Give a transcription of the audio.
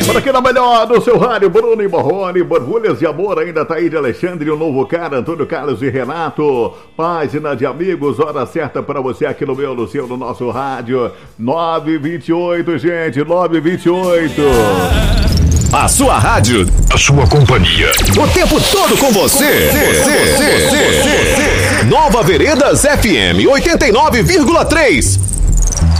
Por aqui na melhor do seu rádio, Bruno e Borrone, borbulhas de amor, ainda tá aí de Alexandre, o novo cara, Antônio Carlos e Renato, página de amigos, hora certa para você aqui no meu, no seu, no nosso rádio, 9h28, gente, 9h28. A sua rádio, a sua companhia, o tempo todo com você. Nova Veredas FM 89,3.